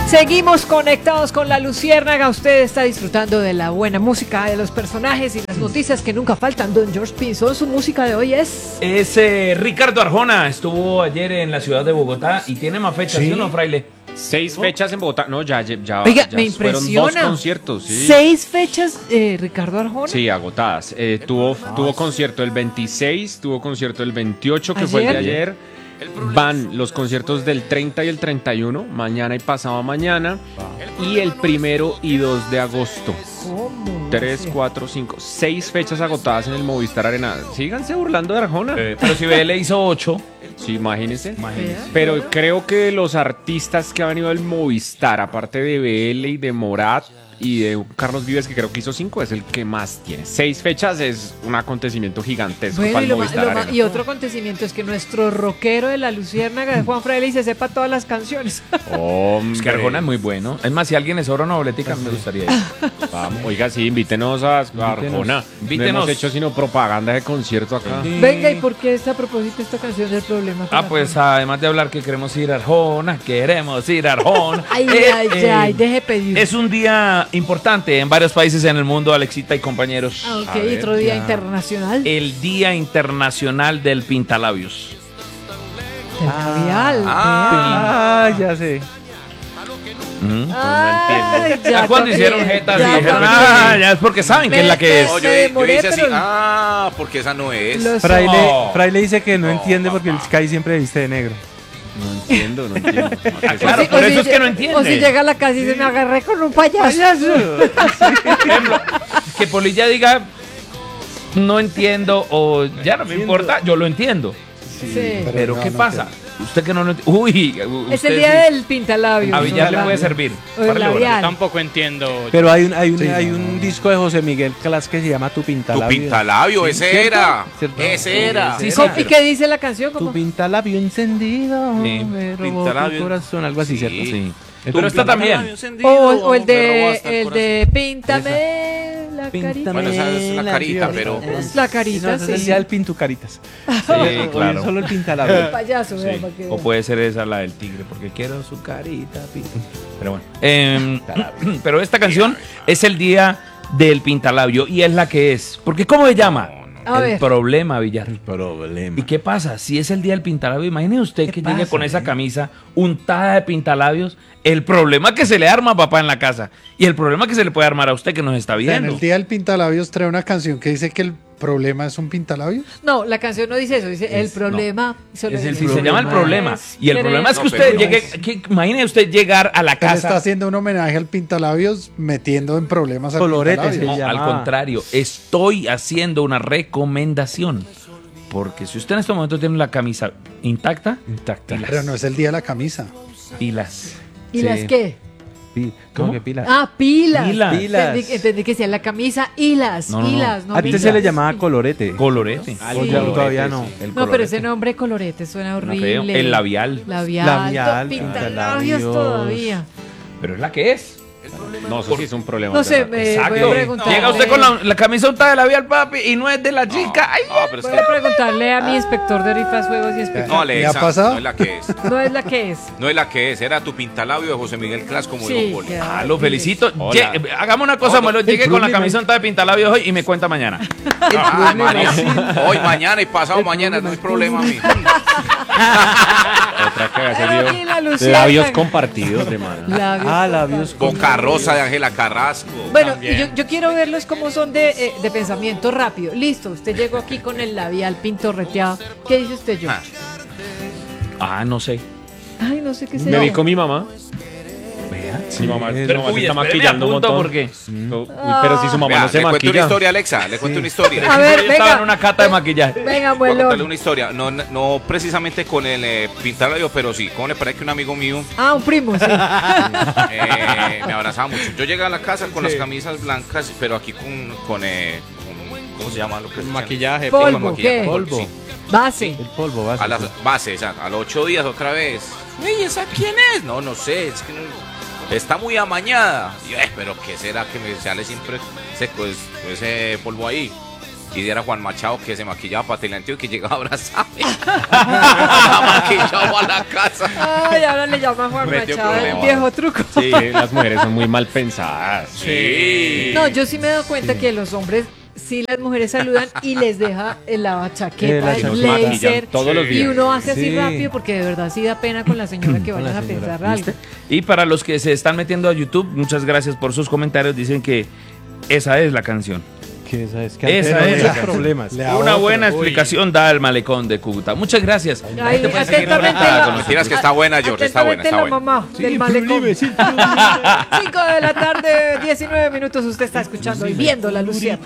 Seguimos conectados con la Luciérnaga. Usted está disfrutando de la buena música, de los personajes y las noticias que nunca faltan. Don George Pinzón, su música de hoy es... Ricardo Arjona. Estuvo ayer en la ciudad de Bogotá y tiene más fechas, ¿sí o no, Fraile? 6 fechas en Bogotá. No, ya Oiga, me fueron impresiona. 2 conciertos, sí. 6 fechas, Ricardo Arjona. Sí, agotadas. Tuvo concierto el 26, tuvo concierto el 28, que fue el de ayer. Van los conciertos del 30 y el 31, mañana y pasado mañana. Y el 1 y 2 de agosto. ¿Cómo? 3, 4, 5, 6 fechas agotadas en el Movistar Arena. Síganse burlando de Arjona. Pero si BL hizo 8. Sí, imagínense. Vea. Pero creo que los artistas que han venido al Movistar, aparte de BL y de Morat y de Carlos Vives, que creo que hizo 5, es el que más tiene. 6 fechas es un acontecimiento gigantesco Bueno, para el Movistar Arena. y otro acontecimiento es que nuestro rockero de la Luciérnaga de Juan Fraile se sepa todas las canciones. Hombre. Es que Arjona es muy bueno. Es más, si alguien le sobra una boletica, me gustaría ir. Vamos, oiga, sí, invítenos a Arjona. Invítenos. No hemos hecho sino propaganda de concierto acá. Venga, ¿y por qué a propósito esta canción del problema? con Pues Arjona? además de hablar que queremos ir a Arjona, Ay, deje pedir. Es un día importante en varios países en el mundo, Alexita y compañeros. Ah, ok, A ver, otro día internacional. El Día Internacional del Pintalabios. Del labial. Ya sé. Ay, ya Cuando también, hicieron jetas y ya dijeron, también. ya es porque saben que es la que es. Me No, yo demoré, hice así, pero- porque esa no es. Lo sé. Fraile dice que no entiende porque el Sky siempre viste de negro. No entiendo. Claro, por eso es que no entiende. O si llega a la casa y se me agarré con un payaso. Ejemplo, que Polilla diga, no entiendo o ya no me importa, yo lo entiendo. Sí. Pero ¿qué pasa? Usted que no lo entiende. Uy, Es usted el día del pintalabios. A Villar le puede servir. O el Párale bola. labial. Tampoco entiendo. Pero hay un disco de José Miguel Clas que se llama Tu Tu Pintalabio. pintalabio, ese era. ¿Cierto? Ese era. Sí, ¿Cómo- ¿Y qué dice la canción? Tu ¿Cómo? pintalabio encendido, Sí, me robó pintalabio. tu corazón, algo así, ¿cierto? Sí. Pero está también. O el de píntame la carita. Bueno, esa es la carita, pero- Es la carita, Es el sí. día del Pintucaritas. Sí, claro. Solo el El pintalabio. payaso, Sí. vea, para que O vea. puede ser esa la del tigre, porque quiero su carita. Pero bueno. Pero esta canción es el día del pintalabio y es la que es. Porque ¿cómo se llama? A El ver. problema, Villar. Problema. ¿Y qué pasa? Si es el día del pintalabio, imagine usted ¿Qué que llegue pasa, con esa camisa untada de pintalabios. El problema que se le arma a papá en la casa y el problema que se le puede armar a usted que nos está En viendo. el día del pintalabios trae una canción que dice que el problema es un pintalabios. No, la canción no dice eso, dice el problema. Solo Es el, dice, sí, se llama el problema. Y el querer. problema es que No, usted pero llegue. Imagine usted llegar a la Él está casa. haciendo un homenaje al pintalabios metiendo en problemas al Colorete pintalabios. se No, llama. al contrario, estoy haciendo una recomendación. Porque si usted en este momento tiene la camisa intacta, Pero no es el día de la camisa. pilas. ¿Y Sí. las qué? ¿Cómo que pilas? Ah, pilas. Pilas. Entendí que sea la camisa y las, No, no, no. hilas, no Antes pilas. se le llamaba colorete. Colorete. O ya todavía no. No, pero ese nombre colorete suena horrible. El labial. Labial, Pintalabios pintalabios todavía. Pero es la que es. No, eso sí es un problema. No sé, ¿verdad? voy a preguntarle. Llega usted con la camisa untada de labial, papi, y no es de la chica. Ay, pero es Voy a preguntarle a mi inspector de rifas, juegos y espectáculos. No, ¿Le Alexa, ha pasado? no es la que es. No es la que es. No es la que es, era tu pintalabio de José Miguel Clas como Sí, dijo Poli. claro. Ah, lo felicito. Hola. Hagamos una cosa, Melo. Llegue con la problema camisa untada de pintalabios hoy y me cuenta mañana. Hoy, mañana y pasado mañana, no hay problema a mí. Otra que hace Pero aquí la Luciana. labios compartidos de mano. Labios Boca Rosa de Ángela Carrasco. Bueno, yo quiero verlos cómo son de pensamiento rápido. Listo, usted llegó aquí con el labial pintorreteado. ¿Qué dice usted, yo? No sé. Ay, no sé qué Me será. vi con mi mamá. Vea, Mi mamá, sí, pero Uy, se está espere, maquillando un me apunto montón. porque Uy, pero si su mamá Vea, no se le cuento una maquilla. historia, Alexa, le cuento una historia. A ver, yo estaba venga. en una cata de maquillaje. Venga, Voy a contarle abuelo. una historia, no precisamente con el pintalabio, pero sí, como le parece que un amigo mío Ah, un primo, sí. me abrazaba mucho. Yo llegué a la casa con las camisas blancas, pero aquí con ¿cómo se llama? Lo que Maquillaje, Polvo, con maquillaje, ¿qué? polvo, sí. Base. el polvo base. A las bases, a los 8 días otra vez. ¿Y esa quién es? No sé, es que está muy amañada. Y yo, pero ¿qué será que me sale siempre ese polvo ahí? Y era Juan Machado, que se maquillaba para Teleantio y que llegaba a abrazarme. Maquillado a la casa. Ay, ahora le llama Juan Metió Machado el problema. viejo truco. Sí, las mujeres son muy mal pensadas. Sí. No, yo sí me he dado cuenta que los hombres, sí, las mujeres saludan y les deja la chaqueta, La el chaqueta. blazer. Todos los Y días. uno hace así Sí. rápido porque de verdad sí da pena con la señora que vayan a pensar algo. Y para los que se están metiendo a YouTube, muchas gracias por sus comentarios. Dicen que esa es la canción. Que esa es que Esa antes es no la había canción. problemas. Le da Una otro. buena explicación da el malecón de Cúcuta. Muchas gracias. Ahí, Te pueden seguir atentamente conectada la- con nosotros. Mentiras que está buena, George, está buena, está Atentamente buena. la mamá del malecón. 5 de la tarde, 19 minutos. Usted está escuchando y viendo la Luciana.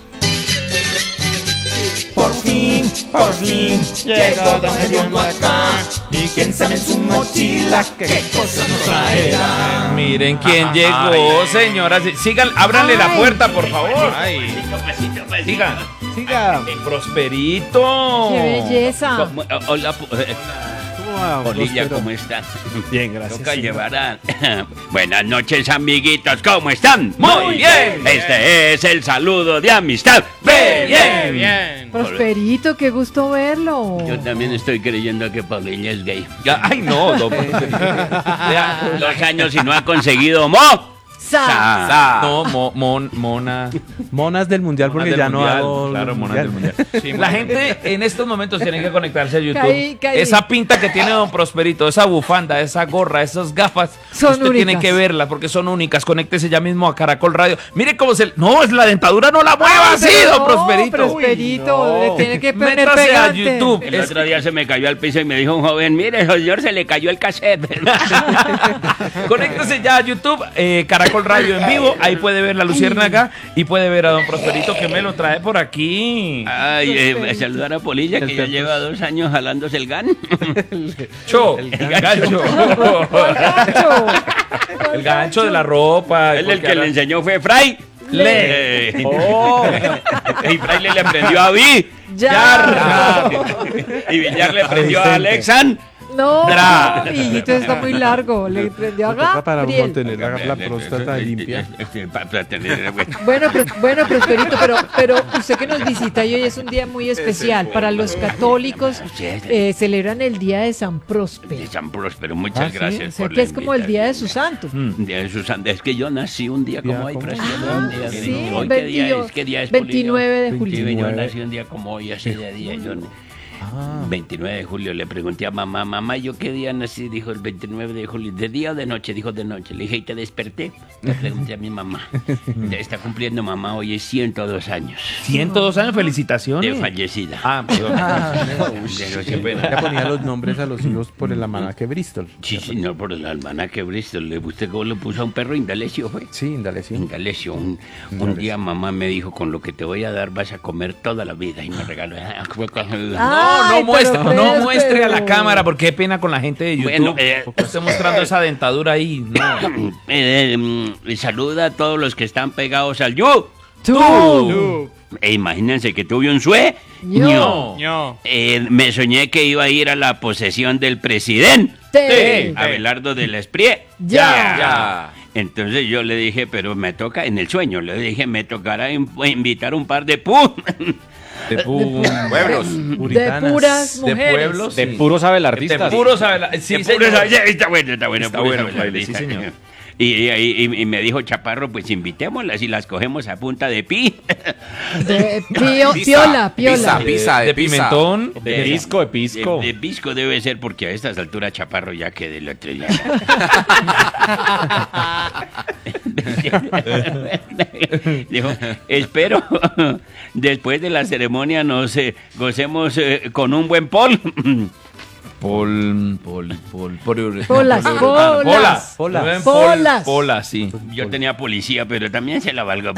Por fin, llegó Don Hediondo acá. Y quién sabe en su mochila qué cosa nos traerá. Miren quién llegó, señoras. Sigan, ábranle la puerta, por favor. Sigan. Siga. Prosperito. ¡Qué belleza! Hola, ¿Cómo va, Polilla, Próspero? ¿cómo están? Bien, gracias. Toca llevar a... Buenas noches, amiguitos, ¿cómo están? Muy bien. Este es el saludo de amistad. Bien. Prosperito, qué gusto verlo. Yo también estoy creyendo que Paulilla es gay. Ay, no, don Prosperito. Vea, 2 años y no ha conseguido mo. Sa. No, mona. Monas del mundial porque Monas ya del no mundial, hago. claro, monas del mundial. La gente en estos momentos tiene que conectarse a YouTube. Caí. Esa pinta que tiene don Prosperito, esa bufanda, esa gorra, esas gafas, Son usted tiene únicas. que verlas porque son únicas. Conéctese ya mismo a Caracol Radio. Mire cómo se... No, es la dentadura, no la mueva así, Pero don no, Prosperito. Prosperito, le tiene que poner Métase a pegante. YouTube. El otro día se me cayó al piso y me dijo un joven, mire, señor, se le cayó el cassette. Conéctese ya a YouTube, Caracol Radio en vivo. Ahí puede ver la Luciérnaga y puede ver a don Prosperito que me lo trae por aquí. Ay, saludar a Polilla, que ya lleva 2 años jalándose el gan. El gancho. Gancho. El gancho de la ropa. Él el que le enseñó fue Fray. Y Fray le aprendió a Vi. Ya. Y Villar le aprendió a Alexan. No, Dra. hijito, está muy largo. Le prendió a Toca para Gabriel. mantener la próstata limpia. Para tener, Bueno, Prosperito, pero usted que nos visita y hoy es un día muy especial. Para los católicos celebran el día de San Próspero. de San Próspero, muchas O gracias sea, por que la es como el día de su santo. Día de su santo. Es que yo nací un día como hoy, ¿cómo? Próspero. Un día de- Sí, ¿Hoy qué día es? ¿Qué día es, Polillo? 29 de julio. Sí, yo nací un día como hoy, así de día. Yo, 29 de julio, le pregunté a mamá, ¿yo qué día nací? Dijo el 29 de julio. ¿De día o de noche? Dijo de noche. Le dije, ¿y te desperté? Le pregunté a mi mamá. Está cumpliendo mamá hoy, es 102 años 102 años, de felicitaciones. fallecida. Ah, perdón. Qué pena. Ya ponía los nombres a los hijos por el almanaque Bristol. Sí, señor, por el almanaque Bristol. ¿Usted cómo le puso a un perro? Indalecio, fue. Sí, dale, sí. Indalecio. Un día mamá me dijo, con lo que te voy a dar vas a comer toda la vida. Y me regaló. Ay, No pero muestre a la Próspero. cámara porque qué pena con la gente de YouTube. Bueno, Porque esté mostrando esa dentadura ahí. No. Saluda a todos los que están pegados al yu. Tú. Imagínense que tuve un sueño. Yo. Me soñé que iba a ir a la posesión del presidente, Te. Abelardo de la Esprie. Ya. Entonces yo le dije, pero me toca, en el sueño, le dije, me tocará invitar un par de Pueblos. De Puritanas. puras De mujeres. pueblos. De sí. puros abelardistas. De puros sí, de señor. puros- está bueno, Está puros bueno, abelardistas. sí, señor. Y me dijo Chaparro, pues invitémoslas y las cogemos a punta de pi. De Pizza, piola. Pizza, de pimentón. De pisco, de pisco. De pisco debe ser porque a estas alturas Chaparro ya quedé el otro día. Dijo, espero después de la ceremonia nos gocemos con un buen pol. Polas. Polas, sí. Yo tenía policía, pero también se la valgo.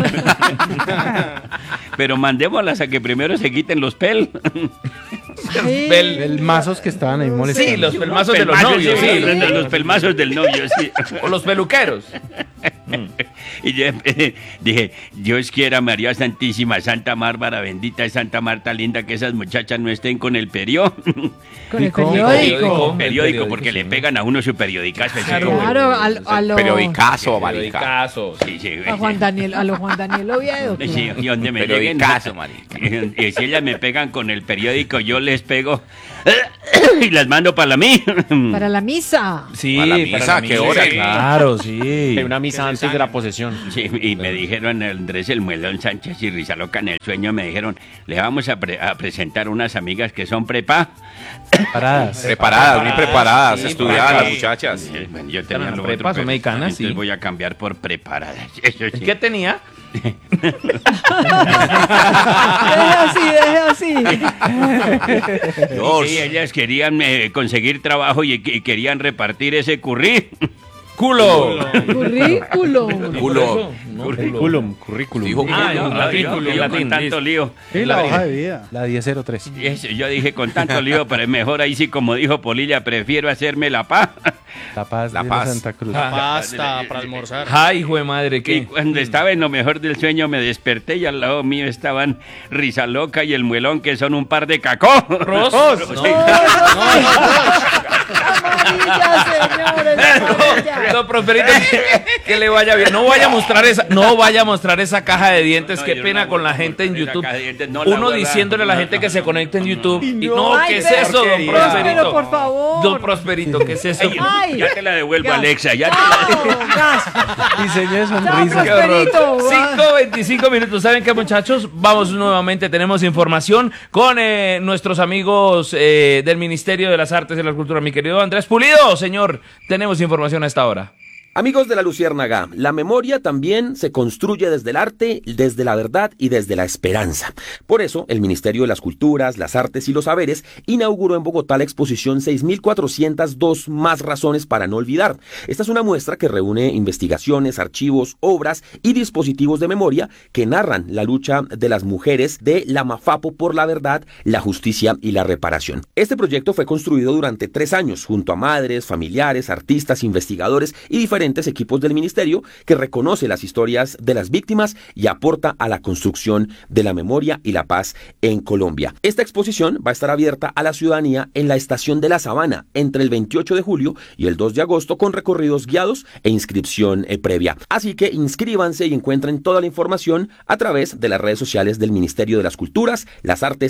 Pero mandémoslas a que primero se quiten los pel. Sí. El mazos que estaban ahí molestando. Sí, los pelmazos de los novios, sí. Los pelmazos del novio, sí. O los peluqueros. Y yo dije, Dios quiera, María Santísima, Santa Bárbara, bendita es Santa Marta linda, que esas muchachas no estén con el Con el periódico. periódico, porque le pegan a uno su periodicazo. Claro, a lo Periodicazo, marica. Periodicazo. Sí, sí, a Juan Daniel Oviedo. sí, y donde me lleguen, Periodicazo, marica. y si ellas me pegan con el periódico, yo les pego y las mando para mí. Para la misa. Sí, A la misa, ¿qué hora? Claro, sí. Hay una misa antes de la posesión. Sí, y me dijeron Andrés el Muelón Sánchez y Rizaloca en el sueño, me dijeron, le vamos a presentar unas amigas que son Paradas. Preparadas, muy preparadas, Sí, estudiadas para las que- muchachas. Bueno, yo tenía Eran lo prepas otro, o mexicanas, entonces sí. voy a cambiar por preparadas. Eso sí. ¿Qué tenía? Deje así. Dios. Sí, ellas querían conseguir trabajo y querían repartir ese ¡Culo! Currículum. Culo. Currículum. Dijo Ah, culo. en latín, en yo latín, con tanto listo. lío. Sí, la hoja de vida. La 1003. Yo dije con tanto lío, pero es mejor ahí sí, como dijo Polilla, prefiero hacerme la paz. La Paz La de Paz. la Santa Cruz. Pasta para almorzar. Ay, hijo de madre, Y ¿qué? cuando estaba en lo mejor del sueño me desperté y al lado mío estaban Rizaloca y el Muelón, que son un par de cacos. Amarilla, señores. amarilla. No, Prosperito, que le vaya bien. No vaya a mostrar esa caja de dientes. No, Qué yo pena no con la voy a gente en mostrar esa YouTube. caja de dientes, no la Uno voy a- diciéndole a la gente que se conecte en YouTube. Y no, Ay, ¿qué es pero- eso, don porquería. Prosperito? Pero, por favor. Don Prosperito, ¿qué es eso? Ay. Ya te la devuelvo, Gas. Alexa. Ya te la... Chao, gas. Diseño de Chao, sonrisa. Qué horror. Prosperito. 5:25 minutos. ¿Saben qué, muchachos? Vamos nuevamente. Tenemos información con nuestros amigos del Ministerio de las Artes y la Cultura. Mi querido Andrés Pulido, señor, tenemos información a esta hora. Amigos de la Luciérnaga, la memoria también se construye desde el arte, desde la verdad y desde la esperanza. Por eso, el Ministerio de las Culturas, las Artes y los Saberes inauguró en Bogotá la exposición 6.402 más razones para no olvidar. Esta es una muestra que reúne investigaciones, archivos, obras y dispositivos de memoria que narran la lucha de las mujeres de la Mafapo por la verdad, la justicia y la reparación. Este proyecto fue construido durante 3 años junto a madres, familiares, artistas, investigadores y diferentes equipos del ministerio que reconoce las historias de las víctimas y aporta a la construcción de la memoria y la paz en Colombia. Esta exposición va a estar abierta a la ciudadanía en la Estación de la Sabana entre el 28 de julio y el 2 de agosto con recorridos guiados e inscripción previa. Así que inscríbanse y encuentren toda la información a través de las redes sociales del Ministerio de las Culturas, las Artes